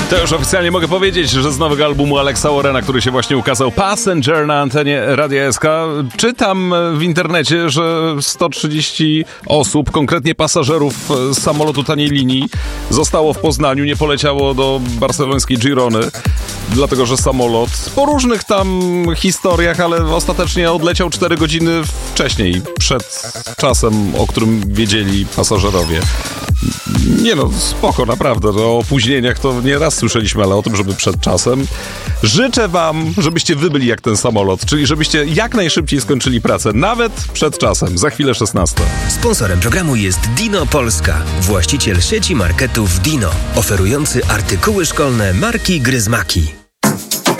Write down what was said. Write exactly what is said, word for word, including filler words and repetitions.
To już oficjalnie mogę powiedzieć, że z nowego albumu Alexa Warrena, który się właśnie ukazał, Passenger na antenie Radia S K, czytam w internecie, że sto trzydzieści osób, konkretnie pasażerów z samolotu taniej linii, zostało w Poznaniu, nie poleciało do barcelońskiej Girony, dlatego że samolot po różnych tam historiach, ale ostatecznie odleciał cztery godziny wcześniej, przed czasem, o którym wiedzieli pasażerowie. Nie no, spoko, naprawdę. O opóźnieniach to nie raz słyszeliśmy, ale o tym, żeby przed czasem. Życzę wam, żebyście wy byli jak ten samolot, czyli żebyście jak najszybciej skończyli pracę, nawet przed czasem. Za chwilę szesnasta. Sponsorem programu jest Dino Polska, właściciel sieci marketów Dino, oferujący artykuły szkolne marki Gryzmaki.